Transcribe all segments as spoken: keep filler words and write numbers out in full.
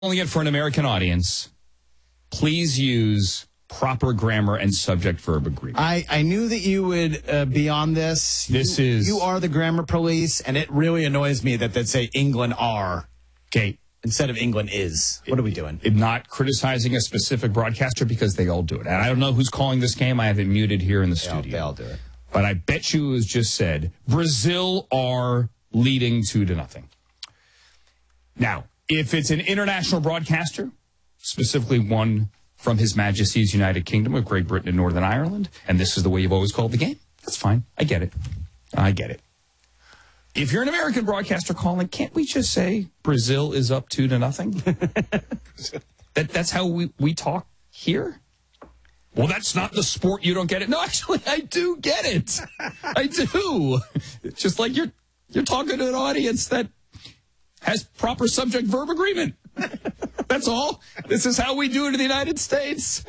Only it for an American audience, please use proper grammar and subject-verb agreement. I, I knew that you would uh, be on this. This you, is... You are the grammar police, and it really annoys me that they'd say England are. Okay. Instead of England is. What are we doing? It, not criticizing a specific broadcaster because they all do it. And I don't know who's calling this game. I have it muted here in the they studio. All, they all do it. But I bet you it was just said, Brazil are leading two to nothing. Now, if it's an international broadcaster, specifically one from His Majesty's United Kingdom of Great Britain and Northern Ireland, and this is the way you've always called the game, that's fine. I get it. I get it. If you're an American broadcaster calling, can't we just say Brazil is up two to nothing? that, that's how we, we talk here? Well, that's not the sport. You don't get it. No, actually, I do get it. I do. Just like you're you're talking to an audience that has proper subject-verb agreement. That's all. This is how we do it in the United States.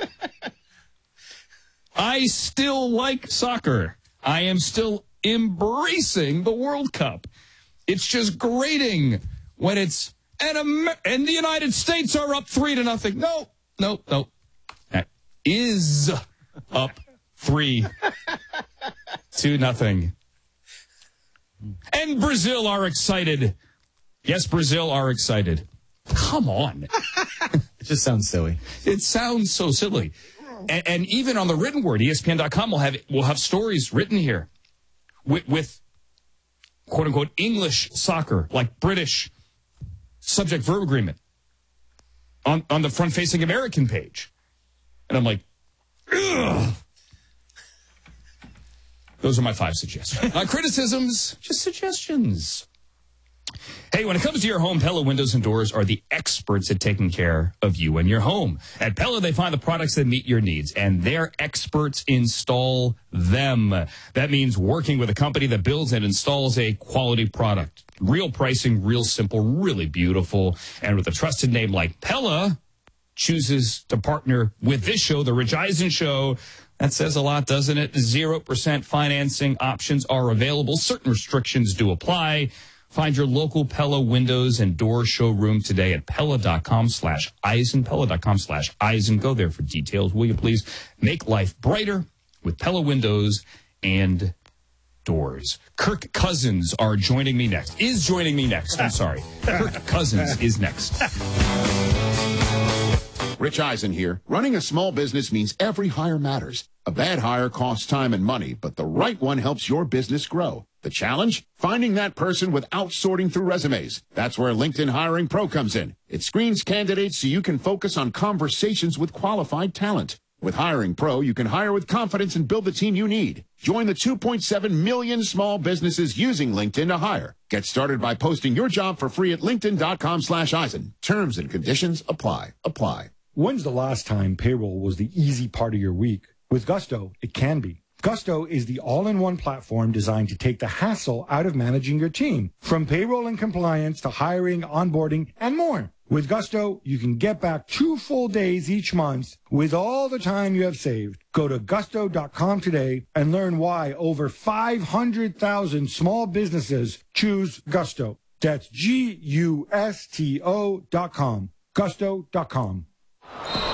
I still like soccer. I am still embracing the World Cup. It's just grating when it's, and, Amer- and the United States are up three to nothing. No, no, no. That is up three to nothing. And Brazil are excited. Yes, Brazil are excited. Come on. It just sounds silly. It sounds so silly. And, and even on the written word, E S P N dot com will have will have stories written here with, with quote unquote English soccer, like British subject verb agreement on, on the front facing American page. And I'm like, ugh. Those are my five suggestions. Not criticisms, just suggestions. Hey, when it comes to your home, Pella Windows and Doors are the experts at taking care of you and your home. At Pella, they find the products that meet your needs, and their experts install them. That means working with a company that builds and installs a quality product. Real pricing, real simple, really beautiful. And with a trusted name like Pella chooses to partner with this show, The Rich Eisen Show. That says a lot, doesn't it? zero percent financing options are available. Certain restrictions do apply. Find your local Pella Windows and Door showroom today at Pella.com slash Eisen, Pella.com slash Eisen. Go there for details, will you please? Make life brighter with Pella Windows and Doors. Kirk Cousins are joining me next. Is joining me next. I'm sorry. Kirk Cousins is next. Rich Eisen here. Running a small business means every hire matters. A bad hire costs time and money, but the right one helps your business grow. The challenge? Finding that person without sorting through resumes. That's where LinkedIn Hiring Pro comes in. It screens candidates so you can focus on conversations with qualified talent. With Hiring Pro, you can hire with confidence and build the team you need. Join the two point seven million small businesses using LinkedIn to hire. Get started by posting your job for free at LinkedIn.com slash Eisen. Terms and conditions apply. Apply. When's the last time payroll was the easy part of your week? With Gusto, it can be. Gusto is the all-in-one platform designed to take the hassle out of managing your team, from payroll and compliance to hiring, onboarding, and more. With Gusto, you can get back two full days each month with all the time you have saved. Go to gusto dot com today and learn why over five hundred thousand small businesses choose Gusto. That's G U S T O dot com. Gusto dot com.